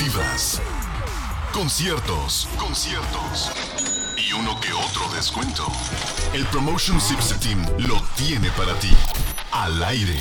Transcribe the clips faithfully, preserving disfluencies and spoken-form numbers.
exclusivas, conciertos, conciertos y uno que otro descuento. El Promotion Sipse Team lo tiene para ti. Al aire.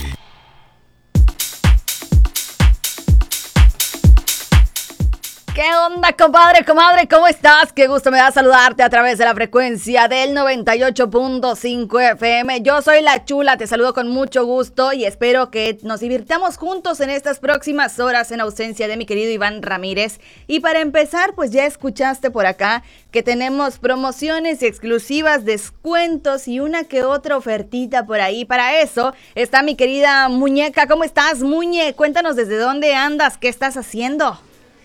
¿Qué onda, compadre, comadre? ¿Cómo estás? Qué gusto me da saludarte a través de la frecuencia del noventa y ocho punto cinco F M. Yo soy La Chula, te saludo con mucho gusto y espero que nos divirtamos juntos en estas próximas horas en ausencia de mi querido Iván Ramírez. Y para empezar, pues ya escuchaste por acá que tenemos promociones exclusivas, descuentos y una que otra ofertita por ahí. Para eso está mi querida Muñeca. ¿Cómo estás, Muñe? Cuéntanos desde dónde andas, qué estás haciendo.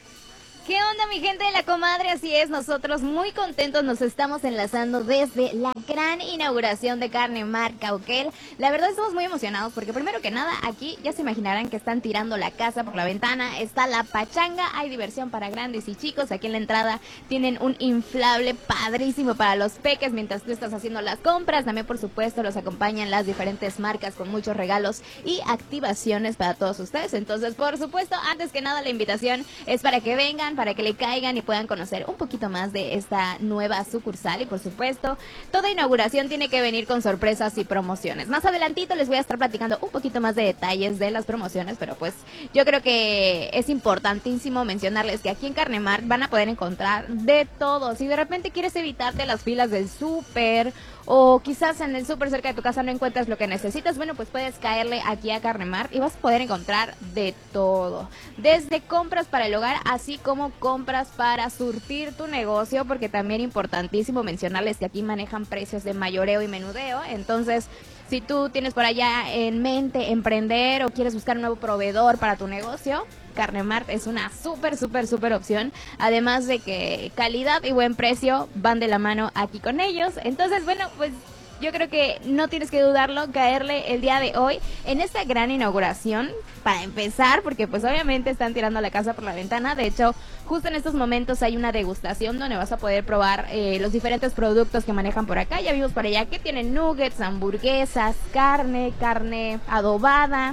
¿Qué onda, mi gente de La Comadre? Así es, nosotros muy contentos nos estamos enlazando desde la gran inauguración de Carne Mart Cauquel. La verdad estamos muy emocionados porque primero que nada aquí ya se imaginarán que están tirando la casa por la ventana. Está la pachanga, hay diversión para grandes y chicos. Aquí en la entrada tienen un inflable padrísimo para los peques mientras tú estás haciendo las compras. También, por supuesto, los acompañan las diferentes marcas con muchos regalos y activaciones para todos ustedes. Entonces, por supuesto, antes que nada la invitación es para que vengan, para que le caigan y puedan conocer un poquito más de esta nueva sucursal. Y por supuesto, toda inauguración tiene que venir con sorpresas y promociones. Más adelantito les voy a estar platicando un poquito más de detalles de las promociones, pero pues yo creo que es importantísimo mencionarles que aquí en Carne Mart van a poder encontrar de todo. Si de repente quieres evitarte las filas del súper o quizás en el súper cerca de tu casa no encuentras lo que necesitas, bueno, pues puedes caerle aquí a Carne Mart y vas a poder encontrar de todo. Desde compras para el hogar, así como compras para surtir tu negocio, porque también importantísimo mencionarles que aquí manejan precios de mayoreo y menudeo. Entonces, si tú tienes por allá en mente emprender o quieres buscar un nuevo proveedor para tu negocio, Carne Mart es una súper, súper, súper opción. Además de que calidad y buen precio van de la mano aquí con ellos. Entonces, bueno, pues yo creo que no tienes que dudarlo, caerle el día de hoy en esta gran inauguración para empezar, porque pues obviamente están tirando la casa por la ventana. De hecho, justo en estos momentos hay una degustación donde vas a poder probar eh, los diferentes productos que manejan por acá. Ya vimos por allá que tienen nuggets, hamburguesas, carne, carne adobada,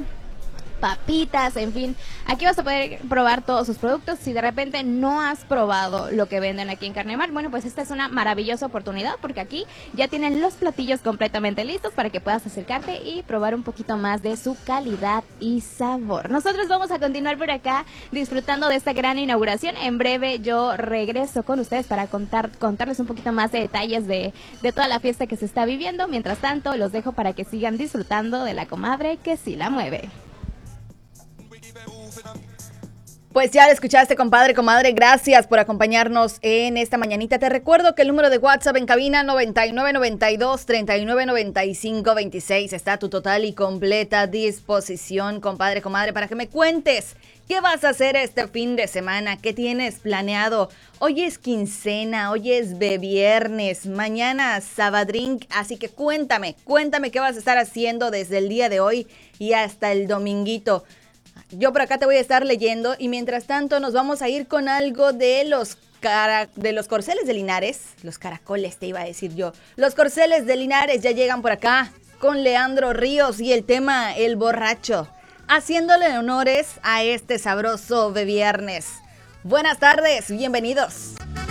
papitas, en fin, aquí vas a poder probar todos sus productos. Si de repente no has probado lo que venden aquí en Carne Mart, bueno, pues esta es una maravillosa oportunidad porque aquí ya tienen los platillos completamente listos para que puedas acercarte y probar un poquito más de su calidad y sabor. Nosotros vamos a continuar por acá disfrutando de esta gran inauguración. En breve yo regreso con ustedes para contar contarles un poquito más de detalles de, de toda la fiesta que se está viviendo. Mientras tanto, los dejo para que sigan disfrutando de La Comadre que sí la mueve. Pues ya lo escuchaste, compadre, comadre, gracias por acompañarnos en esta mañanita. Te recuerdo que el número de WhatsApp en cabina noventa y nueve noventa y dos treinta y nueve noventa y cinco veintiséis está a tu total y completa disposición, compadre, comadre, para que me cuentes qué vas a hacer este fin de semana, qué tienes planeado. Hoy es quincena, hoy es de viernes, mañana sabadrink, así que cuéntame, cuéntame qué vas a estar haciendo desde el día de hoy y hasta el dominguito. Yo por acá te voy a estar leyendo y mientras tanto nos vamos a ir con algo de los cara, de los corceles de Linares. Los caracoles te iba a decir yo. Los corceles de Linares ya llegan por acá con Leandro Ríos y el tema El Borracho, haciéndole honores a este sabroso de viernes. Buenas tardes, bienvenidos.